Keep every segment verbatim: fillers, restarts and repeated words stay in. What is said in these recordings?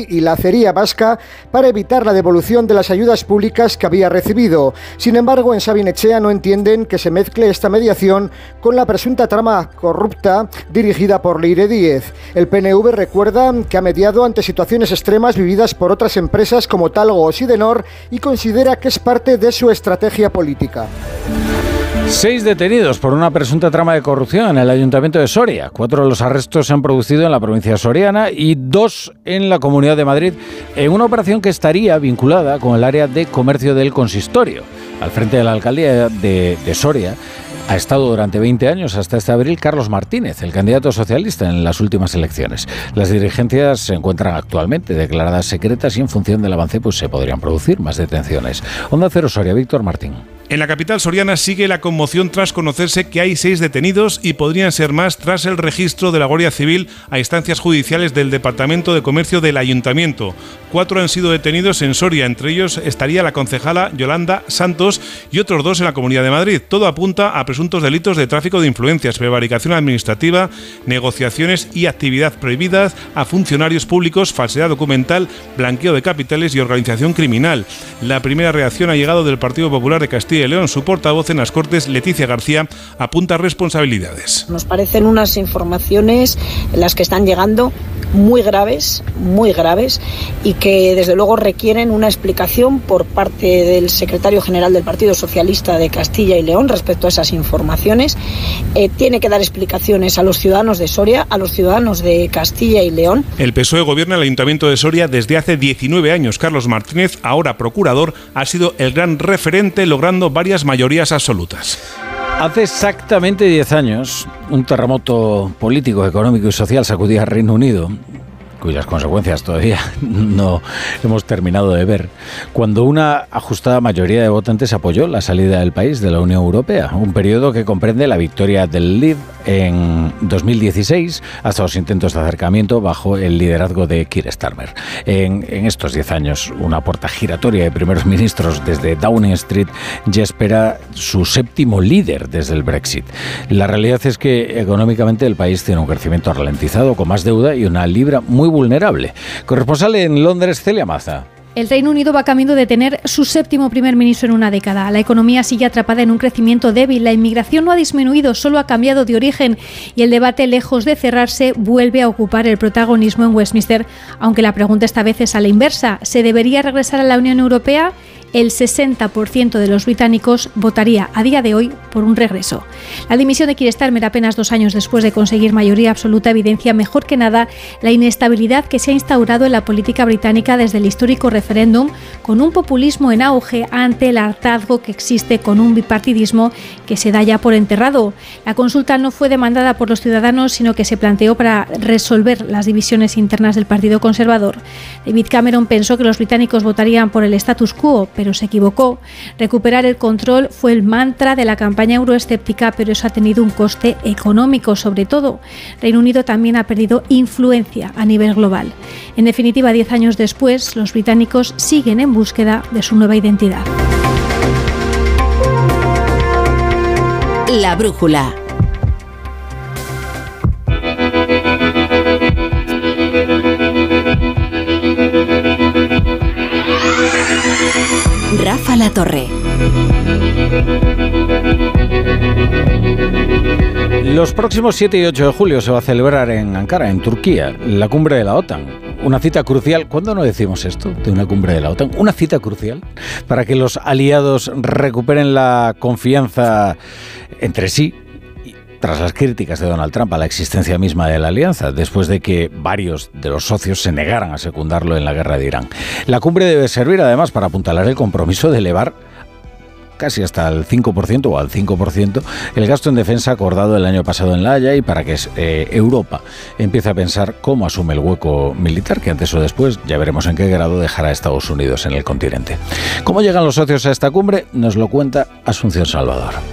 Madrid y la acería vasca para evitar la devolución de las ayudas públicas que había recibido. Sin embargo, en Sabin Etxea no entienden que se mezcle esta mediación con la presunta trama corrupta dirigida por Leire Díez. El P N V recuerda que ha mediado ante situaciones extremas vividas por otras empresas como Talgo o Sidenor y considera que es parte de su estrategia política. Seis detenidos por una presunta trama de corrupción en el Ayuntamiento de Soria. Cuatro de los arrestos se han producido en la provincia soriana y dos en la Comunidad de Madrid, en una operación que estaría vinculada con el área de comercio del consistorio. Al frente de la alcaldía de, de Soria ha estado durante veinte años, hasta este abril, Carlos Martínez, el candidato socialista en las últimas elecciones. Las dirigencias se encuentran actualmente declaradas secretas y en función del avance pues se podrían producir más detenciones. Onda Cero Soria, Víctor Martín. En la capital soriana sigue la conmoción tras conocerse que hay seis detenidos y podrían ser más tras el registro de la Guardia Civil a instancias judiciales del Departamento de Comercio del Ayuntamiento. Cuatro han sido detenidos en Soria, entre ellos estaría la concejala Yolanda Santos y otros dos en la Comunidad de Madrid. Todo apunta a presuntos delitos de tráfico de influencias, prevaricación administrativa, negociaciones y actividad prohibidas a funcionarios públicos, falsedad documental, blanqueo de capitales y organización criminal. La primera reacción ha llegado del Partido Popular de Castilla y León. Su portavoz en las Cortes, Leticia García, apunta responsabilidades. Nos parecen unas informaciones en las que están llegando muy graves, muy graves, y que desde luego requieren una explicación por parte del secretario general del Partido Socialista de Castilla y León respecto a esas informaciones. Eh, tiene que dar explicaciones a los ciudadanos de Soria, a los ciudadanos de Castilla y León. El P S O E gobierna el Ayuntamiento de Soria desde hace diecinueve años. Carlos Martínez, ahora procurador, ha sido el gran referente, logrando varias mayorías absolutas. Hace exactamente diez años, un terremoto político, económico y social sacudía al Reino Unido, cuyas consecuencias todavía no hemos terminado de ver, cuando una ajustada mayoría de votantes apoyó la salida del país de la Unión Europea, un periodo que comprende la victoria del Leave en dos mil dieciséis hasta los intentos de acercamiento bajo el liderazgo de Keir Starmer. En, en estos diez años, una puerta giratoria de primeros ministros desde Downing Street ya espera su séptimo líder desde el Brexit. La realidad es que económicamente el país tiene un crecimiento ralentizado, con más deuda y una libra muy vulnerable. Corresponsal en Londres, Celia Maza. El Reino Unido va camino de tener su séptimo primer ministro en una década. La economía sigue atrapada en un crecimiento débil, la inmigración no ha disminuido, solo ha cambiado de origen y el debate, lejos de cerrarse, vuelve a ocupar el protagonismo en Westminster, aunque la pregunta esta vez es a la inversa. ¿Se debería regresar a la Unión Europea? El sesenta por ciento de los británicos votaría a día de hoy por un regreso. La dimisión de Keir Starmer apenas dos años después de conseguir mayoría absoluta evidencia mejor que nada la inestabilidad que se ha instaurado en la política británica desde el histórico referéndum, con un populismo en auge ante el hartazgo que existe con un bipartidismo que se da ya por enterrado. La consulta no fue demandada por los ciudadanos, sino que se planteó para resolver las divisiones internas del Partido Conservador. David Cameron pensó que los británicos votarían por el status quo, pero se equivocó. Recuperar el control fue el mantra de la campaña euroescéptica, pero eso ha tenido un coste económico, sobre todo. Reino Unido también ha perdido influencia a nivel global. En definitiva, diez años después, los británicos siguen en búsqueda de su nueva identidad. La brújula. Rafa La Torre. Los próximos siete y ocho de julio se va a celebrar en Ankara, en Turquía, la cumbre de la OTAN. Una cita crucial. ¿Cuándo no decimos esto de una cumbre de la OTAN? Una cita crucial para que los aliados recuperen la confianza entre sí, tras las críticas de Donald Trump a la existencia misma de la alianza, después de que varios de los socios se negaran a secundarlo en la guerra de Irán. La cumbre debe servir además para apuntalar el compromiso de elevar casi hasta el cinco por ciento o al cinco por ciento el gasto en defensa acordado el año pasado en La Haya, y para que eh, Europa empiece a pensar cómo asume el hueco militar que antes o después, ya veremos en qué grado, dejará a Estados Unidos en el continente. ¿Cómo llegan los socios a esta cumbre? Nos lo cuenta Asunción Salvador.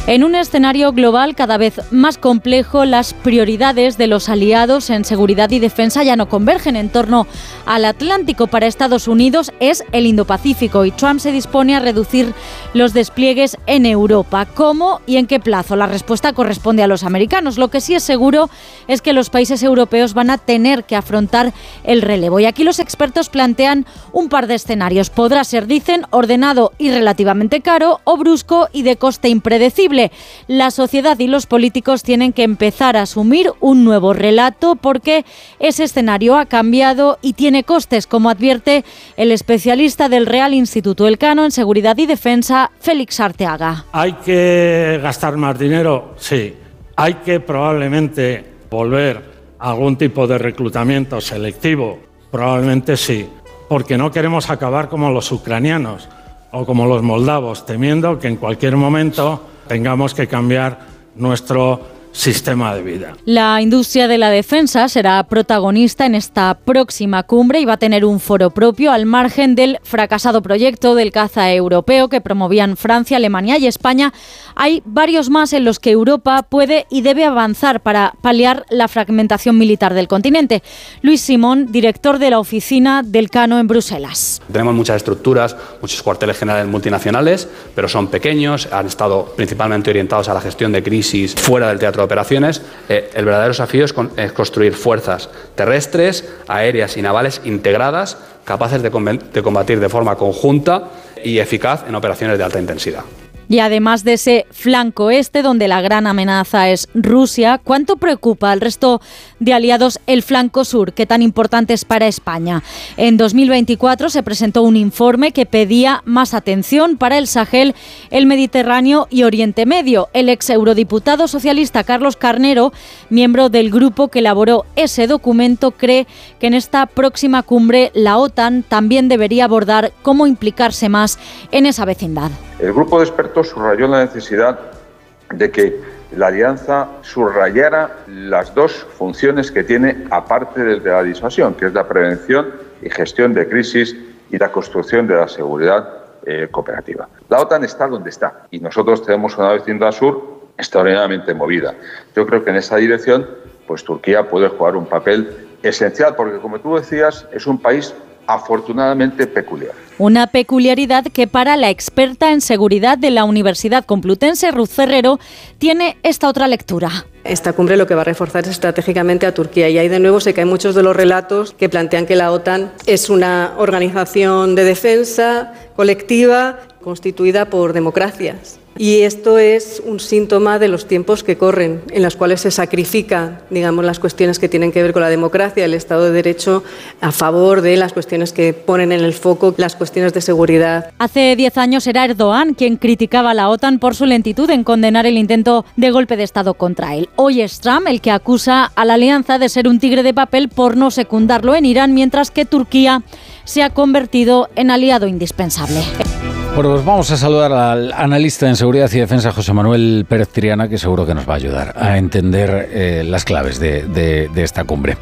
En un escenario global cada vez más complejo, las prioridades de los aliados en seguridad y defensa ya no convergen en torno al Atlántico. Para Estados Unidos es el Indo-Pacífico y Trump se dispone a reducir los despliegues en Europa. ¿Cómo y en qué plazo? La respuesta corresponde a los americanos. Lo que sí es seguro es que los países europeos van a tener que afrontar el relevo. Y aquí los expertos plantean un par de escenarios. Podrá ser, dicen, ordenado y relativamente caro, o brusco y de coste impredecible. La sociedad y los políticos tienen que empezar a asumir un nuevo relato porque ese escenario ha cambiado y tiene costes, como advierte el especialista del Real Instituto Elcano en Seguridad y Defensa, Félix Arteaga. ¿Hay que gastar más dinero? Sí. ¿Hay que probablemente volver a algún tipo de reclutamiento selectivo? Probablemente sí, porque no queremos acabar como los ucranianos o como los moldavos, temiendo que en cualquier momento tengamos que cambiar nuestro sistema de vida. La industria de la defensa será protagonista en esta próxima cumbre y va a tener un foro propio al margen del fracasado proyecto del caza europeo que promovían Francia, Alemania y España. Hay varios más en los que Europa puede y debe avanzar para paliar la fragmentación militar del continente. Luis Simón, director de la oficina del Elcano en Bruselas. Tenemos muchas estructuras, muchos cuarteles generales multinacionales, pero son pequeños, han estado principalmente orientados a la gestión de crisis fuera del teatro de operaciones. Eh, el verdadero desafío es, con, es construir fuerzas terrestres, aéreas y navales integradas, capaces de, de combatir de forma conjunta y eficaz en operaciones de alta intensidad. Y además de ese flanco este, donde la gran amenaza es Rusia, ¿cuánto preocupa al resto de aliados el flanco sur, que tan importante es para España? En dos mil veinticuatro se presentó un informe que pedía más atención para el Sahel, el Mediterráneo y Oriente Medio. El ex eurodiputado socialista Carlos Carnero, miembro del grupo que elaboró ese documento, cree que en esta próxima cumbre la OTAN también debería abordar cómo implicarse más en esa vecindad. El grupo de expertos subrayó la necesidad de que la alianza subrayara las dos funciones que tiene aparte de la disuasión, que es la prevención y gestión de crisis y la construcción de la seguridad eh, cooperativa. La OTAN está donde está y nosotros tenemos una vecindad sur extraordinariamente movida. Yo creo que en esa dirección, pues Turquía puede jugar un papel esencial, porque como tú decías, es un país afortunadamente peculiar. Una peculiaridad que para la experta en seguridad de la Universidad Complutense, Ruth Ferrero, tiene esta otra lectura. Esta cumbre lo que va a reforzar es estratégicamente a Turquía y ahí de nuevo se caen muchos de los relatos que plantean que la OTAN es una organización de defensa colectiva constituida por democracias. Y esto es un síntoma de los tiempos que corren, en los cuales se sacrifican, digamos, las cuestiones que tienen que ver con la democracia, el Estado de Derecho, a favor de las cuestiones que ponen en el foco las cuestiones de seguridad. Hace diez años era Erdogan quien criticaba a la OTAN por su lentitud en condenar el intento de golpe de Estado contra él. Hoy es Trump el que acusa a la alianza de ser un tigre de papel por no secundarlo en Irán, mientras que Turquía se ha convertido en aliado indispensable. Bueno, pues vamos a saludar al analista en seguridad y defensa, José Manuel Pérez Triana, que seguro que nos va a ayudar a entender eh, las claves de, de, de esta cumbre.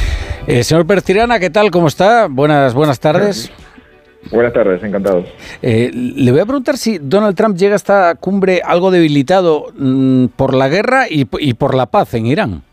Eh, señor Pérez Triana, ¿qué tal? ¿Cómo está? Buenas, buenas tardes. Buenas tardes, encantado. Eh, le voy a preguntar si Donald Trump llega a esta cumbre algo debilitado mmm, por la guerra y, y por la paz en Irán.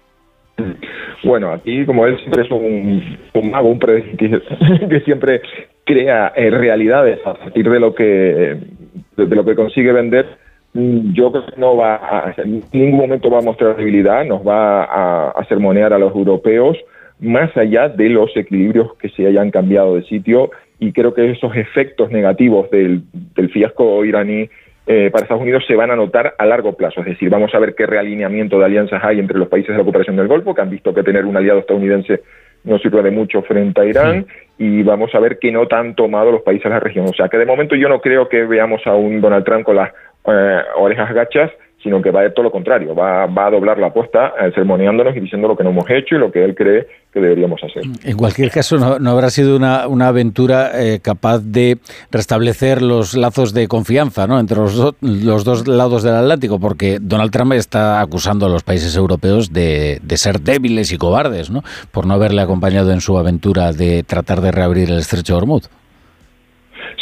Bueno, aquí como él siempre es un, un mago, un predictor que siempre crea eh, realidades a partir de lo que de, de lo que consigue vender, yo creo que no va a, en ningún momento va a mostrar debilidad, nos va a, a sermonear a los europeos más allá de los equilibrios que se hayan cambiado de sitio, y creo que esos efectos negativos del, del fiasco iraní Eh, para Estados Unidos se van a notar a largo plazo. Es decir, vamos a ver qué realineamiento de alianzas hay entre los países de la cooperación del Golfo, que han visto que tener un aliado estadounidense no sirve de mucho frente a Irán, sí. Y vamos a ver qué nota han tomado los países de la región. O sea, que de momento yo no creo que veamos a un Donald Trump con las eh, orejas gachas, sino que va a ser todo lo contrario, va, va a doblar la apuesta, eh, sermoneándonos y diciendo lo que no hemos hecho y lo que él cree que deberíamos hacer. En cualquier caso, no, no habrá sido una, una aventura eh, capaz de restablecer los lazos de confianza, ¿no?, entre los, do, los dos lados del Atlántico, porque Donald Trump está acusando a los países europeos de, de ser débiles y cobardes, ¿no?, por no haberle acompañado en su aventura de tratar de reabrir el estrecho de Hormuz.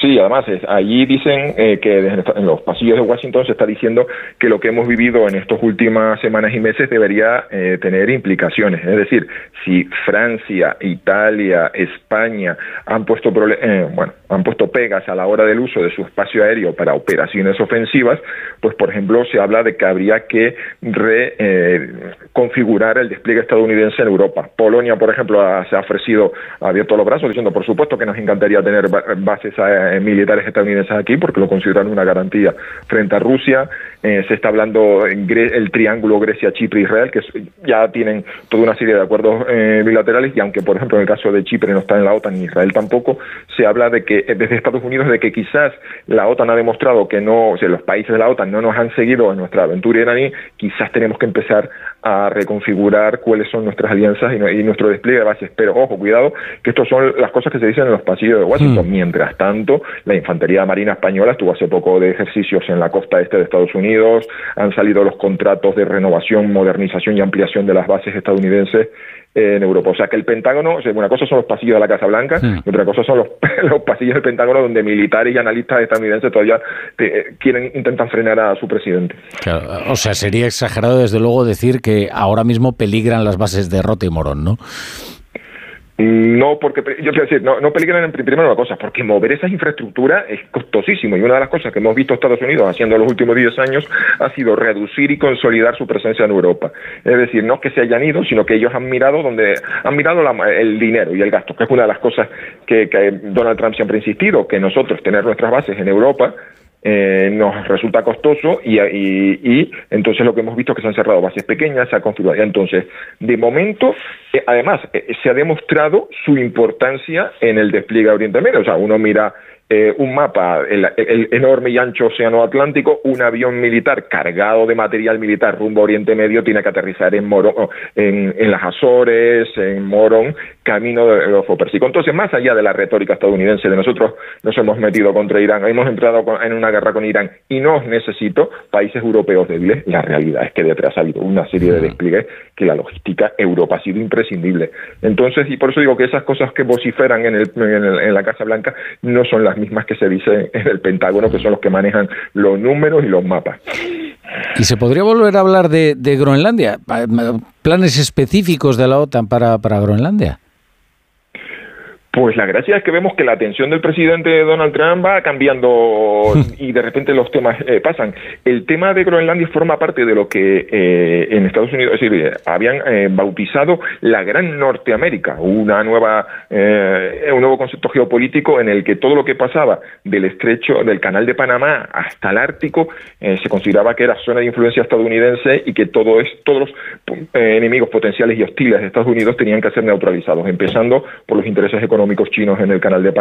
Sí, además, es, allí dicen eh, que desde en los pasillos de Washington se está diciendo que lo que hemos vivido en estas últimas semanas y meses debería eh, tener implicaciones. Es decir, si Francia, Italia, España han puesto, eh, bueno, han puesto pegas a la hora del uso de su espacio aéreo para operaciones ofensivas, pues, por ejemplo, se habla de que habría que reconfigurar eh, el despliegue estadounidense en Europa. Polonia, por ejemplo, ha, se ha ofrecido, ha abierto los brazos diciendo, por supuesto, que nos encantaría tener bases aéreas militares estadounidenses aquí porque lo consideran una garantía frente a Rusia. Eh, se está hablando en Gre el triángulo Grecia, Chipre, Israel, que ya tienen toda una serie de acuerdos eh, bilaterales, y aunque por ejemplo en el caso de Chipre no está en la OTAN ni Israel tampoco, se habla de que desde Estados Unidos de que quizás la OTAN ha demostrado que no, o sea, los países de la OTAN no nos han seguido en nuestra aventura iraní, quizás tenemos que empezar a reconfigurar cuáles son nuestras alianzas y, no, y nuestro despliegue de bases. Pero ojo, cuidado, que estas son las cosas que se dicen en los pasillos de Washington. Mm. Mientras tanto, la Infantería Marina Española estuvo hace poco de ejercicios en la costa este de Estados Unidos, han salido los contratos de renovación, modernización y ampliación de las bases estadounidenses en Europa. O sea que el Pentágono, o sea, una cosa son los pasillos de la Casa Blanca, sí. y otra cosa son los, los pasillos del Pentágono, donde militares y analistas estadounidenses todavía te, quieren, intentan frenar a su presidente. Claro, o sea, sería exagerado desde luego decir que ahora mismo peligran las bases de Rota y Morón, ¿no? No, porque yo quiero decir, no, no peligran en primero una cosa, porque mover esas infraestructuras es costosísimo, y una de las cosas que hemos visto Estados Unidos haciendo en los últimos diez años ha sido reducir y consolidar su presencia en Europa. Es decir, no que se hayan ido, sino que ellos han mirado donde han mirado la, el dinero y el gasto, que es una de las cosas que, que Donald Trump siempre ha insistido, que nosotros tener nuestras bases en Europa Eh, nos resulta costoso, y, y, y entonces lo que hemos visto es que se han cerrado bases pequeñas, se ha configurado. Entonces, de momento, eh, además, eh, se ha demostrado su importancia en el despliegue a Oriente Medio. O sea, uno mira eh, un mapa, el, el enorme y ancho océano Atlántico, un avión militar cargado de material militar rumbo a Oriente Medio tiene que aterrizar en Morón, en, en las Azores, en Morón, camino de los Pérsico. Entonces, más allá de la retórica estadounidense de nosotros nos hemos metido contra Irán, hemos entrado en una guerra con Irán y no os necesito, países europeos débiles, la realidad es que detrás ha habido una serie de despliegues que la logística Europa ha sido imprescindible. Entonces, y por eso digo que esas cosas que vociferan en, el, en, el, en la Casa Blanca no son las mismas que se dicen en el Pentágono, que son los que manejan los números y los mapas. ¿Y se podría volver a hablar de, de Groenlandia? ¿Planes específicos de la OTAN para, para Groenlandia? Pues la gracia es que vemos que la atención del presidente Donald Trump va cambiando y de repente los temas eh, pasan. El tema de Groenlandia forma parte de lo que eh, en Estados Unidos, es decir, habían eh, bautizado la Gran Norteamérica, una nueva, eh, un nuevo concepto geopolítico en el que todo lo que pasaba del estrecho, del Canal de Panamá hasta el Ártico, eh, se consideraba que era zona de influencia estadounidense y que todo es, todos los eh, enemigos potenciales y hostiles de Estados Unidos tenían que ser neutralizados, empezando por los intereses económicos chinos en el Canal de Panamá.